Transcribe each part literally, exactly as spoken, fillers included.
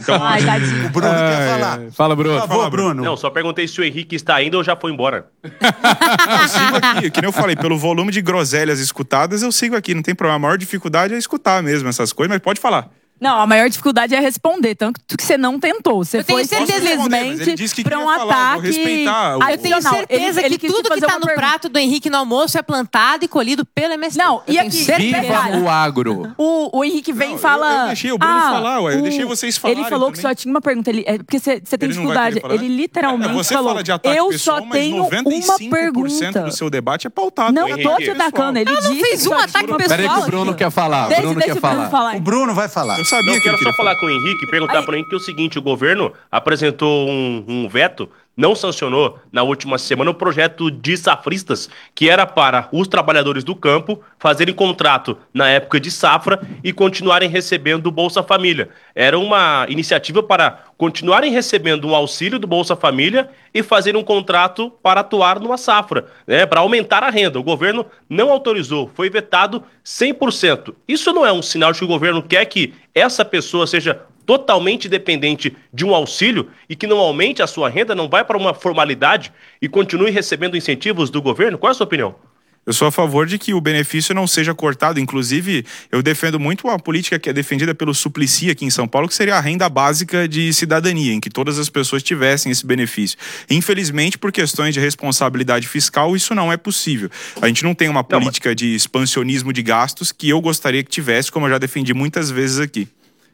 Então, Ai, tadinho. O Bruno É, quer falar. Fala, Bruno. Por favor, Bruno. Não, só perguntei se o Henrique está indo ou já foi embora. Não, eu sigo aqui, que nem eu falei, pelo volume de groselhas escutadas, eu sigo aqui, não tem problema. A maior dificuldade é escutar mesmo essas coisas, mas pode falar. Não, a maior dificuldade é responder, tanto que você não tentou. Você Eu tenho foi certeza- simplesmente pra um falar, vou ataque respeitar o- Eu tenho adicional. certeza Ele- ele que quis te tudo que fazer tá uma no pergunta. prato do Henrique no almoço é plantado e colhido pelo M S T. Não, Eu e tenho aqui, certeza. Viva o agro. O, o Henrique vem Não, e fala... eu- eu deixei o Bruno ah, falar, ué, eu o- deixei vocês falarem Ele falou que também. só tinha uma pergunta. Ele, é porque você tem Ele não vai dificuldade. querer falar? Ele literalmente É, você falou, fala de ataque eu pessoal, só mas tenho noventa e uma cinco por cento pergunta. do seu debate é pautado. Não Henrique, tô te atacando, ele Eu não disse fiz que um só ataque tinha uma pessoal. Peraí que o Bruno quer falar. Deixa, Bruno deixa quer o Bruno falar. falar. O Bruno vai falar. Eu sabia Não, que quero ele só queria falar com o Henrique e perguntar Aí- para o Henrique o seguinte: o governo apresentou um, um veto, não sancionou na última semana o projeto de safristas, que era para os trabalhadores do campo fazerem contrato na época de safra e continuarem recebendo o Bolsa Família. Era uma iniciativa para continuarem recebendo um auxílio do Bolsa Família e fazerem um contrato para atuar numa safra, né, para aumentar a renda. O governo não autorizou, foi vetado cem por cento. Isso não é um sinal de que o governo quer que essa pessoa seja totalmente dependente de um auxílio e que não aumente a sua renda, não vai para uma formalidade e continue recebendo incentivos do governo? Qual é a sua opinião? Eu sou a favor de que o benefício não seja cortado. Inclusive, eu defendo muito a política que é defendida pelo Suplicy aqui em São Paulo, que seria a renda básica de cidadania, em que todas as pessoas tivessem esse benefício. Infelizmente, por questões de responsabilidade fiscal, isso não é possível. A gente não tem uma política de expansionismo de gastos que eu gostaria que tivesse, como eu já defendi muitas vezes aqui.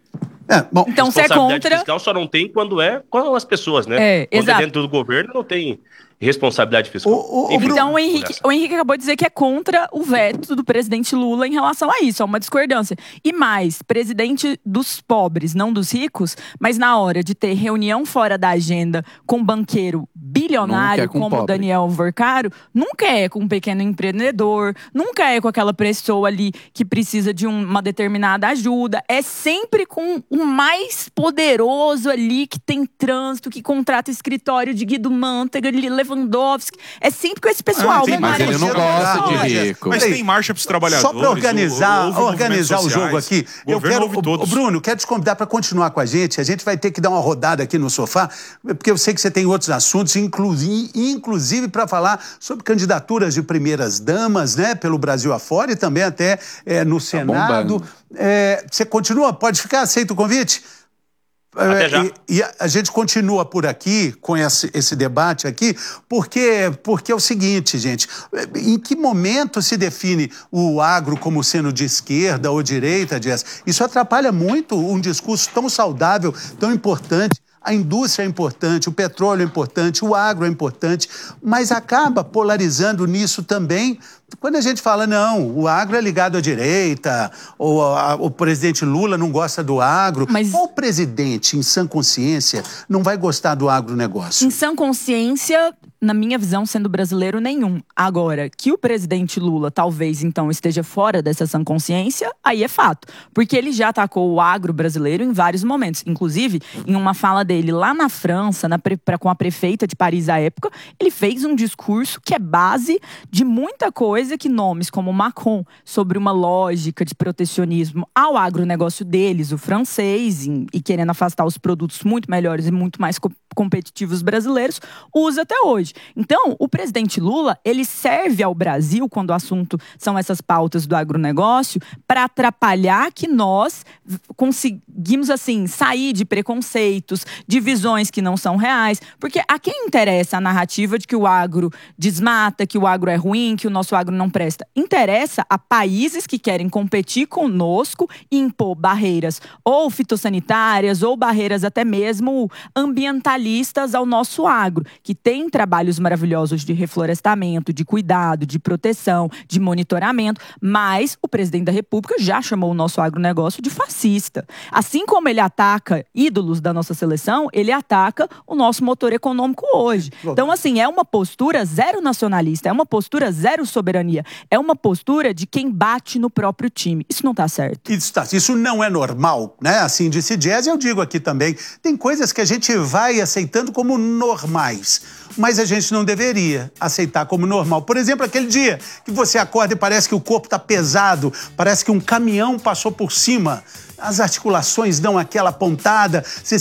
É, bom, Então você é Responsabilidade contra... fiscal só não tem quando é com as pessoas, né? É, quando exato. é dentro do governo, não tem responsabilidade fiscal. O- o- o Enfim, Bruno- Então o Henrique, o Henrique acabou de dizer que é contra o veto do presidente Lula em relação a isso, é uma discordância. E mais, presidente dos pobres, não dos ricos, mas na hora de ter reunião fora da agenda com um banqueiro bilionário Nunca é com como o pobre. Daniel Vorcaro, nunca é com um pequeno empreendedor, nunca é com aquela pessoa ali que precisa de um- uma determinada ajuda, é sempre com o mais poderoso ali que tem trânsito, que contrata escritório de Guido Mantega, de Lewandowski, é sempre com esse pessoal. Ah, tem Mas mais ele não você gosta não de gosta. rico. Mas Peraí, tem marcha para os trabalhadores. Só para organizar, houve organizar o movimentos jogo sociais, aqui, o eu governo quero, ouve o, todos. o Bruno, quero te convidar para continuar com a gente. A gente vai ter que dar uma rodada aqui no sofá, porque eu sei que você tem outros assuntos, inclusive, inclusive para falar sobre candidaturas de primeiras damas, né, pelo Brasil afora e também até é, no Senado. bombando. É, você continua? Pode ficar? Aceita o convite? Até já. E, e a, a gente continua por aqui, com esse, esse debate aqui, porque, porque é o seguinte, gente, em que momento se define o agro como sendo de esquerda ou direita, Jess? Isso atrapalha muito um discurso tão saudável, tão importante. A indústria é importante, o petróleo é importante, o agro é importante, mas acaba polarizando nisso também quando a gente fala, não, o agro é ligado à direita, ou a, o presidente Lula não gosta do agro. Mas- Qual presidente, em sã consciência, não vai gostar do agronegócio? Em sã consciência, na minha visão, sendo brasileiro, nenhum. Agora, que o presidente Lula talvez, então, esteja fora dessa sã consciência, aí é fato. Porque ele já atacou o agro brasileiro em vários momentos. Inclusive, em uma fala dele lá na França, na pre- pra- com a prefeita de Paris à época, ele fez um discurso que é base de muita coisa que nomes como Macron, sobre uma lógica de protecionismo ao agronegócio deles, o francês, em- e querendo afastar os produtos muito melhores e muito mais co- competitivos brasileiros, usa até hoje. Então, o presidente Lula, ele serve ao Brasil, quando o assunto são essas pautas do agronegócio, para atrapalhar que nós v- conseguimos, assim, sair de preconceitos, de visões que não são reais, porque a quem interessa a narrativa de que o agro desmata, que o agro é ruim, que o nosso agro não presta? Interessa a países que querem competir conosco e impor barreiras ou fitossanitárias ou barreiras até mesmo ambientalistas ao nosso agro, que tem trabalhos maravilhosos de reflorestamento, de cuidado, de proteção, de monitoramento, mas o presidente da República já chamou o nosso agronegócio de fascista. Assim como ele ataca ídolos da nossa seleção, ele ataca o nosso motor econômico hoje. Então, assim, é uma postura zero nacionalista, é uma postura zero soberania, é uma postura de quem bate no próprio time. Isso não tá certo. Isso, tá- isso não é normal, né? Assim disse Jazz, eu digo aqui também. Tem coisas que a gente vai aceitando como normais, mas a gente não deveria aceitar como normal. Por exemplo, aquele dia que você acorda e parece que o corpo tá pesado, parece que um caminhão passou por cima, as articulações dão aquela pontada, você